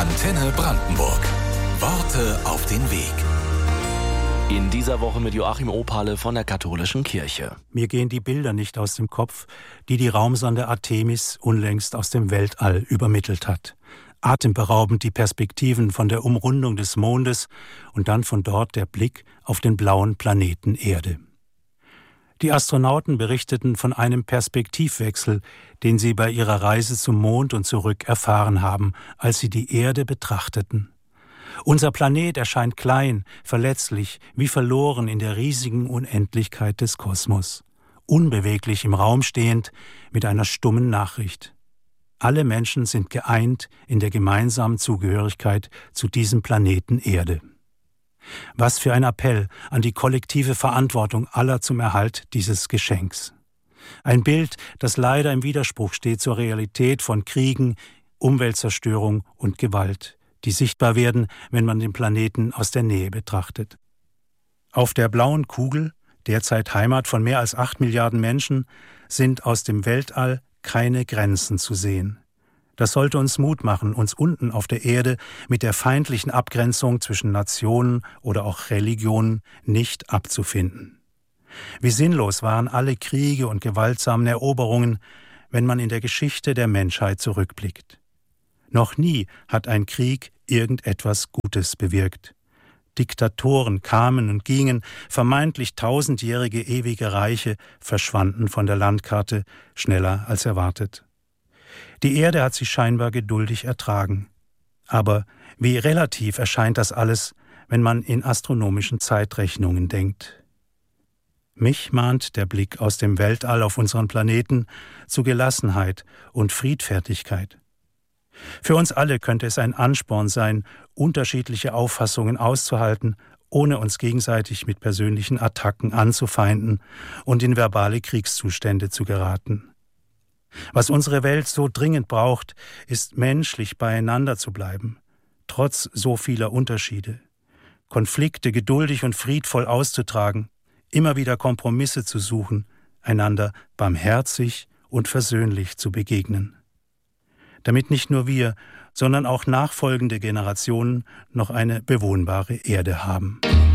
Antenne Brandenburg. Worte auf den Weg. In dieser Woche mit Joachim Opale von der Katholischen Kirche. Mir gehen die Bilder nicht aus dem Kopf, die die Raumsonde Artemis unlängst aus dem Weltall übermittelt hat. Atemberaubend die Perspektiven von der Umrundung des Mondes und dann von dort der Blick auf den blauen Planeten Erde. Die Astronauten berichteten von einem Perspektivwechsel, den sie bei ihrer Reise zum Mond und zurück erfahren haben, als sie die Erde betrachteten. Unser Planet erscheint klein, verletzlich, wie verloren in der riesigen Unendlichkeit des Kosmos. Unbeweglich im Raum stehend, mit einer stummen Nachricht. Alle Menschen sind geeint in der gemeinsamen Zugehörigkeit zu diesem Planeten Erde. Was für ein Appell an die kollektive Verantwortung aller zum Erhalt dieses Geschenks. Ein Bild, das leider im Widerspruch steht zur Realität von Kriegen, Umweltzerstörung und Gewalt, die sichtbar werden, wenn man den Planeten aus der Nähe betrachtet. Auf der blauen Kugel, derzeit Heimat von mehr als 8 Milliarden Menschen, sind aus dem Weltall keine Grenzen zu sehen. Das sollte uns Mut machen, uns unten auf der Erde mit der feindlichen Abgrenzung zwischen Nationen oder auch Religionen nicht abzufinden. Wie sinnlos waren alle Kriege und gewaltsamen Eroberungen, wenn man in der Geschichte der Menschheit zurückblickt. Noch nie hat ein Krieg irgendetwas Gutes bewirkt. Diktatoren kamen und gingen, vermeintlich tausendjährige ewige Reiche verschwanden von der Landkarte schneller als erwartet. Die Erde hat sie scheinbar geduldig ertragen. Aber wie relativ erscheint das alles, wenn man in astronomischen Zeitrechnungen denkt. Mich mahnt der Blick aus dem Weltall auf unseren Planeten zu Gelassenheit und Friedfertigkeit. Für uns alle könnte es ein Ansporn sein, unterschiedliche Auffassungen auszuhalten, ohne uns gegenseitig mit persönlichen Attacken anzufeinden und in verbale Kriegszustände zu geraten. Was unsere Welt so dringend braucht, ist menschlich beieinander zu bleiben, trotz so vieler Unterschiede. Konflikte geduldig und friedvoll auszutragen, immer wieder Kompromisse zu suchen, einander barmherzig und versöhnlich zu begegnen. Damit nicht nur wir, sondern auch nachfolgende Generationen noch eine bewohnbare Erde haben.